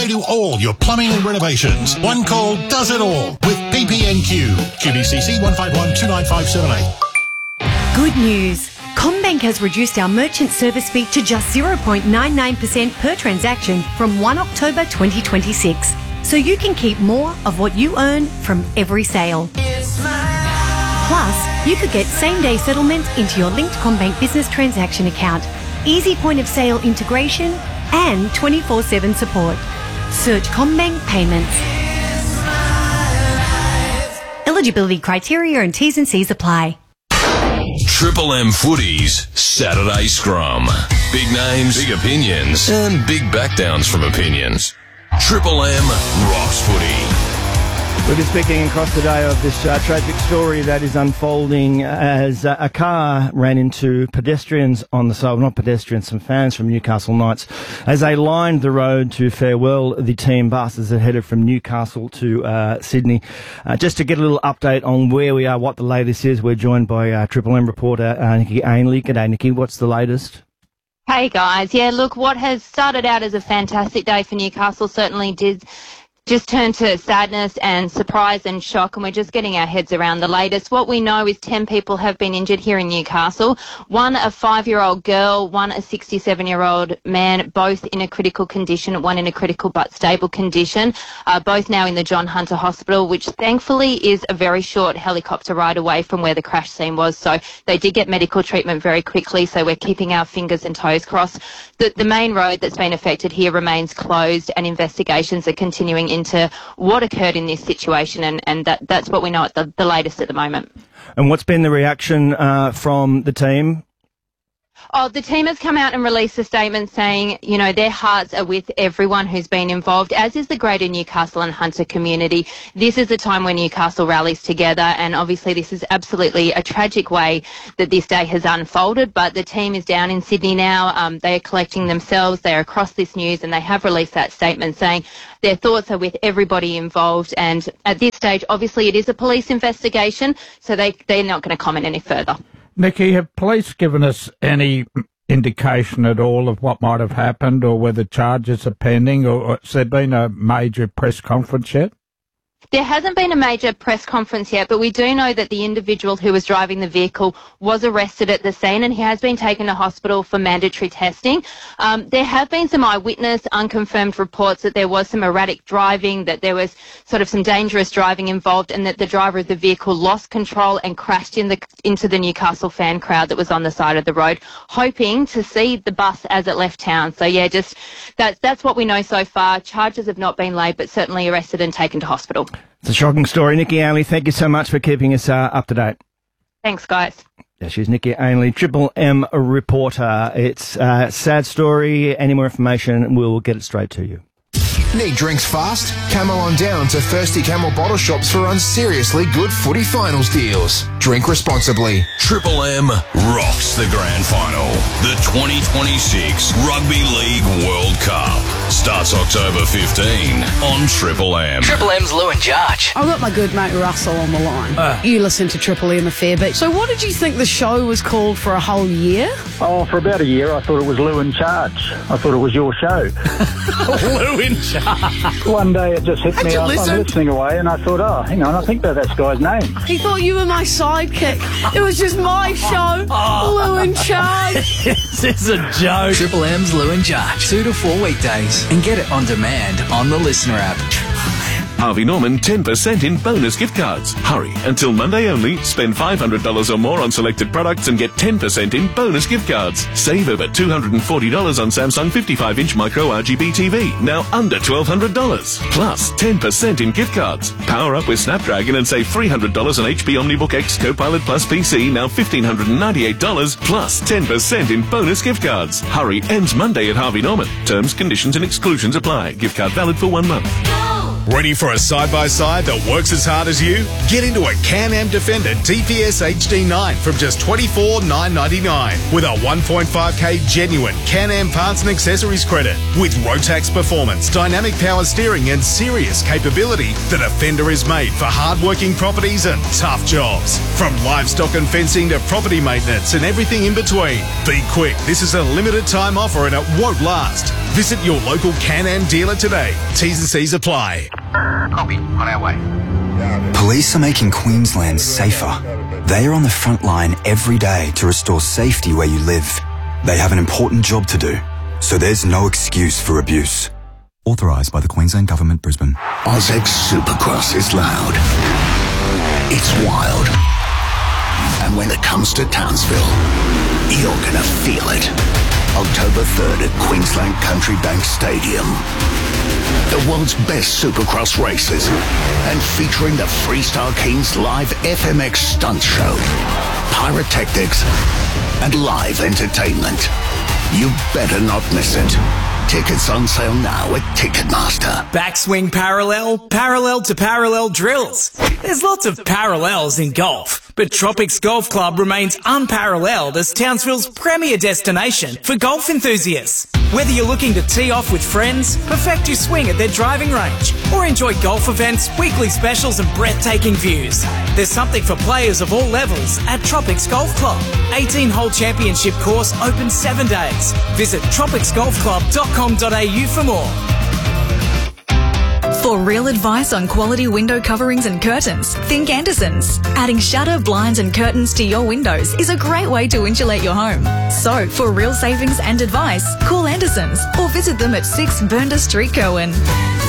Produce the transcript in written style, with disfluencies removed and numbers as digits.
They do all your plumbing and renovations. One call does it all with PPNQ. QBCC 151-29578. Good news. CommBank has reduced our merchant service fee to just 0.99% per transaction from 1 October 2026. So you can keep more of what you earn from every sale. Plus, you could get same-day settlement into your linked CommBank business transaction account, easy point-of-sale integration, and 24/7 support. Search CommBank Payments. Eligibility criteria and T's and C's apply. Triple M Footy's Saturday Scrum. Big names, big opinions, and big backdowns from opinions. Triple M rocks footy. We'll be speaking across the day of this tragic story that is unfolding as a car ran into pedestrians on the side, not pedestrians, some fans from Newcastle Knights, as they lined the road to farewell the team buses that headed from Newcastle to Sydney. Just to get a little update on where we are, what the latest is, we're joined by Triple M reporter Nikki Ainley. G'day, Nikki. What's the latest? Hey, guys. Yeah, look, what has started out as a fantastic day for Newcastle certainly did just turn to sadness and surprise and shock, and we're just getting our heads around the latest. What we know is 10 people have been injured here in Newcastle. One, a 5-year-old girl, one, a 67-year-old man, both in a critical condition, one in a critical but stable condition, both now in the John Hunter Hospital, which thankfully is a very short helicopter ride away from where the crash scene was. So they did get medical treatment very quickly, so we're keeping our fingers and toes crossed. The main road that's been affected here remains closed, and investigations are continuing into what occurred in this situation, and that's what we know at the latest at the moment. And what's been the reaction from the team? Oh, the team has come out and released a statement saying, you know, their hearts are with everyone who's been involved, as is the greater Newcastle and Hunter community. This is a time when Newcastle rallies together, and obviously this is absolutely a tragic way that this day has unfolded, but the team is down in Sydney now. They are collecting themselves. They are across this news, and they have released that statement saying their thoughts are with everybody involved. And at this stage, obviously it is a police investigation, so they're not going to comment any further. Nikki, have police given us any indication at all of what might have happened, or whether charges are pending, or has there been a major press conference yet? There hasn't been a major press conference yet, but we do know that the individual who was driving the vehicle was arrested at the scene, and he has been taken to hospital for mandatory testing. There have been some eyewitness unconfirmed reports that there was some erratic driving, that there was sort of some dangerous driving involved, and that the driver of the vehicle lost control and crashed into the Newcastle fan crowd that was on the side of the road, hoping to see the bus as it left town. So yeah, just that's what we know so far. Charges have not been laid, but certainly arrested and taken to hospital. It's a shocking story. Nikki Ainley, thank you so much for keeping us up to date. Thanks, guys. Yeah, she's Nikki Ainley, Triple M reporter. It's a sad story. Any more information, we'll get it straight to you. Need drinks fast? Come on down to Thirsty Camel Bottle Shops for unseriously good footy finals deals. Drink responsibly. Triple M rocks the grand final. The 2026 Rugby League World Cup starts October 15 on Triple M. Triple M's Lou and Jarch. I've got my good mate Russell on the line. You listen to Triple M a fair bit. So what did you think the show was called for a whole year? Oh, for about a year I thought it was Lou in Charge. I thought it was your show. Lou in charge. One day it just hit me. I'm listening away and I thought, oh, hang on, I think that's guy's name. He thought you were my sidekick. It was just my show. Lou in Charge. This is a joke. Triple M's Lou and Jarch. 2 to 4 weekdays. And get it on demand on the Listener app. Harvey Norman 10% in bonus gift cards. Hurry, until Monday only. Spend $500 or more on selected products and get 10% in bonus gift cards. Save over $240 on Samsung 55-inch micro RGB TV, now under $1,200. Plus 10% in gift cards. Power up with Snapdragon and save $300 on HP OmniBook X Copilot Plus PC, now $1,598, plus 10% in bonus gift cards. Hurry, ends Monday at Harvey Norman. Terms, conditions and exclusions apply. Gift card valid for 1 month. Go! Ready for a side-by-side that works as hard as you? Get into a Can-Am Defender DPS HD9 from just $24,999 with a 1.5k genuine Can-Am parts and accessories credit. With Rotax performance, dynamic power steering and serious capability, the Defender is made for hard-working properties and tough jobs. From livestock and fencing to property maintenance and everything in between. Be quick, this is a limited time offer and it won't last. Visit your local Can-Am dealer today. T's and C's apply. Copy, on our way. Police are making Queensland safer. They are on the front line every day to restore safety where you live. They have an important job to do, so there's no excuse for abuse. Authorised by the Queensland Government, Brisbane. Ozex Supercross is loud. It's wild. And when it comes to Townsville, you're gonna feel it. October 3rd at Queensland Country Bank Stadium. The world's best Supercross races and featuring the Freestar Kings live FMX stunt show, pyrotechnics and live entertainment. You better not miss it. Tickets on sale now at Ticketmaster. Backswing parallel, parallel to parallel drills. There's lots of parallels in golf, but Tropics Golf Club remains unparalleled as Townsville's premier destination for golf enthusiasts. Whether you're looking to tee off with friends, perfect your swing at their driving range, or enjoy golf events, weekly specials and breathtaking views, there's something for players of all levels at Tropics Golf Club. 18-hole championship course open 7 days. Visit tropicsgolfclub.com.au for more. For real advice on quality window coverings and curtains, think Andersons. Adding shutter, blinds and curtains to your windows is a great way to insulate your home. So, for real savings and advice, call Andersons or visit them at 6 Bernda Street, Cowan.